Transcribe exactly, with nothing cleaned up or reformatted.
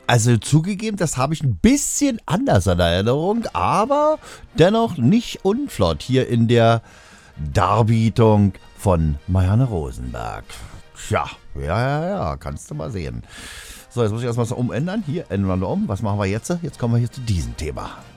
Also zugegeben, das habe ich ein bisschen anders in Erinnerung, aber dennoch nicht unflott hier in der Darbietung von Marianne Rosenberg. Tja, ja, ja, ja, kannst du mal sehen. So, jetzt muss ich erstmal so umändern. Hier, ändern wir um. Was machen wir jetzt? Jetzt kommen wir hier zu diesem Thema.